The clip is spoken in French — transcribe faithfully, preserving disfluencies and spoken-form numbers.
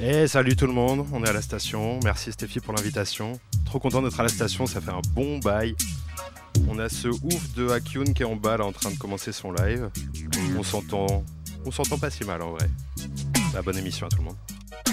Et salut tout le monde, on est à la station. Merci Stéphie pour l'invitation. Trop content d'être à la station, ça fait un bon bail. On a ce ouf de Hakyun qui est en bas là en train de commencer son live. On s'entend, on s'entend pas si mal en vrai. Bah, bonne émission à tout le monde.